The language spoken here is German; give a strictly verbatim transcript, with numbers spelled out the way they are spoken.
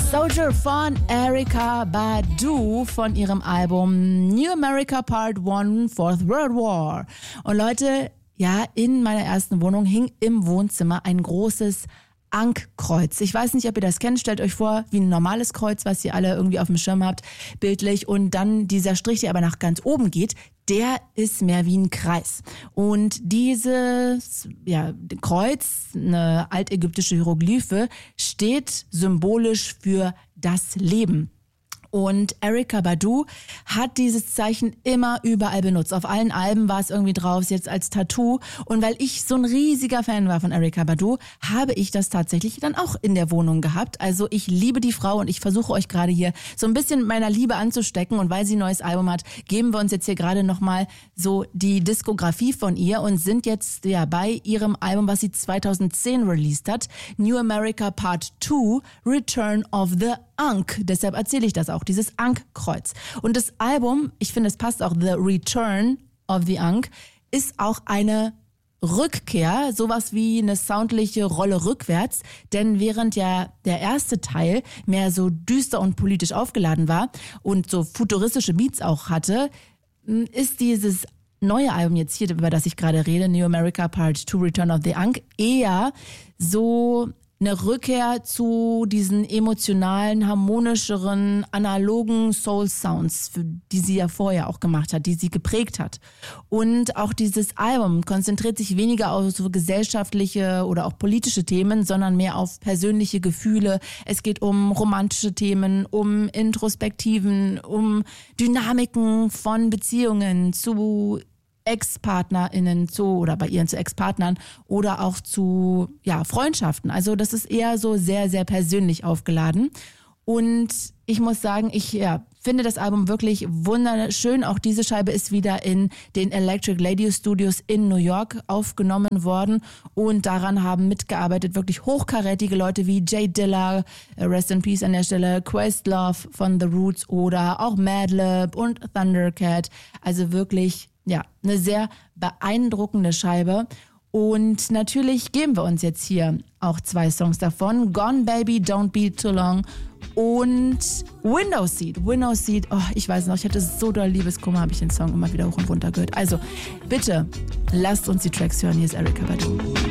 Soldier von Erykah Badu von ihrem Album New America Part eins Fourth World War. Und Leute, ja, in meiner ersten Wohnung hing im Wohnzimmer ein großes Ankkreuz. Ich weiß nicht, ob ihr das kennt. Stellt euch vor, wie ein normales Kreuz, was ihr alle irgendwie auf dem Schirm habt, bildlich. Und dann dieser Strich, der aber nach ganz oben geht, der ist mehr wie ein Kreis. Und dieses ja, Kreuz, eine altägyptische Hieroglyphe, steht symbolisch für das Leben. Und Erykah Badu hat dieses Zeichen immer überall benutzt. Auf allen Alben war es irgendwie drauf, jetzt als Tattoo. Und weil ich so ein riesiger Fan war von Erykah Badu, habe ich das tatsächlich dann auch in der Wohnung gehabt. Also ich liebe die Frau und ich versuche euch gerade hier so ein bisschen mit meiner Liebe anzustecken. Und weil sie ein neues Album hat, geben wir uns jetzt hier gerade nochmal so die Diskografie von ihr und sind jetzt ja bei ihrem Album, was sie zweitausendzehn released hat, New America Part zwei, Return of the Ankh. Deshalb erzähle ich das auch, dieses Ankkreuz. Und das Album, ich finde, es passt auch, The Return of the Ankh, ist auch eine Rückkehr, sowas wie eine soundliche Rolle rückwärts. Denn während ja der erste Teil mehr so düster und politisch aufgeladen war und so futuristische Beats auch hatte, ist dieses neue Album jetzt hier, über das ich gerade rede, New America Part zwei, Return of the Ankh, eher so eine Rückkehr zu diesen emotionalen, harmonischeren, analogen Soul-Sounds, die sie ja vorher auch gemacht hat, die sie geprägt hat. Und auch dieses Album konzentriert sich weniger auf so gesellschaftliche oder auch politische Themen, sondern mehr auf persönliche Gefühle. Es geht um romantische Themen, um Introspektiven, um Dynamiken von Beziehungen zu Ex-PartnerInnen zu oder bei ihren zu Ex-Partnern oder auch zu ja, Freundschaften. Also das ist eher so sehr, sehr persönlich aufgeladen. Und ich muss sagen, ich ja, finde das Album wirklich wunderschön. Auch diese Scheibe ist wieder in den Electric Lady Studios in New York aufgenommen worden. Und daran haben mitgearbeitet wirklich hochkarätige Leute wie Jay Dilla, Rest in Peace an der Stelle, Questlove von The Roots oder auch Madlib und Thundercat. Also wirklich ja, eine sehr beeindruckende Scheibe. Und natürlich geben wir uns jetzt hier auch zwei Songs davon. Gone Baby, Don't Be Too Long und Window Seat. Window Seat, oh, ich weiß noch, ich hatte so doll Liebeskummer, habe ich den Song immer wieder hoch und runter gehört. Also bitte, lasst uns die Tracks hören. Hier ist Erykah Badu.